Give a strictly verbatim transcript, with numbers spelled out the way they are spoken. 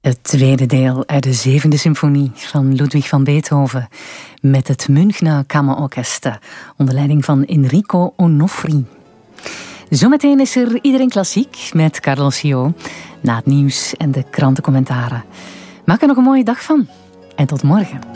Het tweede deel uit de zevende symfonie van Ludwig van Beethoven met het Münchner Kammerorkester onder leiding van Enrico Onofri. Zometeen is er Iedereen Klassiek met Carlos Gio na het nieuws en de krantencommentaren. Maak er nog een mooie dag van en tot morgen.